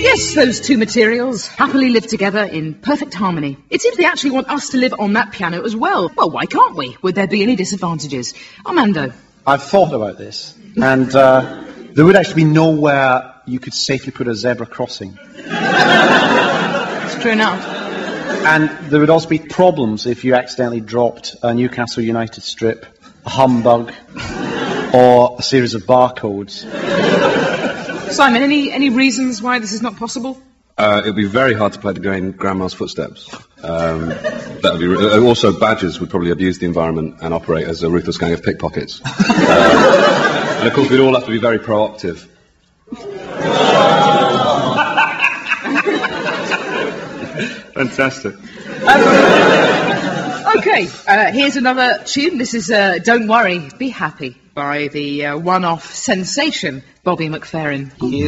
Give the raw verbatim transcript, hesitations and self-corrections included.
Yes, those two materials happily live together in perfect harmony. It seems they actually want us to live on that piano as well. Well, why can't we? Would there be any disadvantages? Armando? I've thought about this, and uh, there would actually be nowhere you could safely put a zebra crossing. It's true enough. And there would also be problems if you accidentally dropped a Newcastle United strip, a humbug, or a series of barcodes. Simon, any, any reasons why this is not possible? Uh, it would be very hard to play the game Grandma's Footsteps. Um, that would be re- uh, also, badgers would probably abuse the environment and operate as a ruthless gang of pickpockets. um, and of course, we'd all have to be very proactive. Fantastic. Um, okay, uh, here's another tune. This is uh, Don't Worry, Be Happy by the uh, one-off sensation Bobby McFerrin.